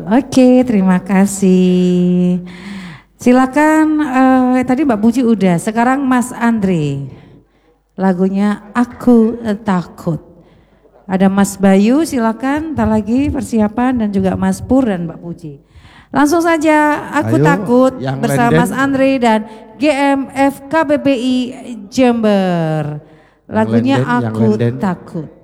Oke, terima kasih. Silakan, tadi Mbak Puji udah, sekarang Mas Andre. Lagunya Aku Takut. Ada Mas Bayu, silakan, ntar lagi persiapan, dan juga Mas Pur dan Mbak Puji. Langsung saja, Aku Takut bersama Mas Andre dan GMF KBBI Jember. Lagunya Aku Takut.